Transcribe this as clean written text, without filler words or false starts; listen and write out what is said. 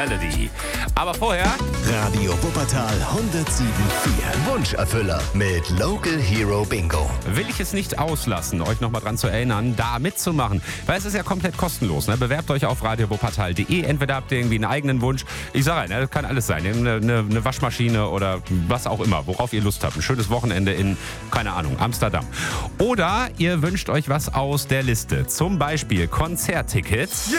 Melody. Aber vorher Radio Wuppertal 107.4. Wunscherfüller mit Local Hero Bingo. will ich es nicht auslassen, euch nochmal dran zu erinnern, da mitzumachen. Weil es ist ja komplett kostenlos. Ne? Bewerbt euch auf radiowuppertal.de. Entweder habt ihr irgendwie einen eigenen Wunsch. Ich sage, das kann alles sein. Eine Waschmaschine oder was auch immer, worauf ihr Lust habt. Ein schönes Wochenende in, keine Ahnung, Amsterdam. Oder ihr wünscht euch was aus der Liste. Zum Beispiel Konzerttickets.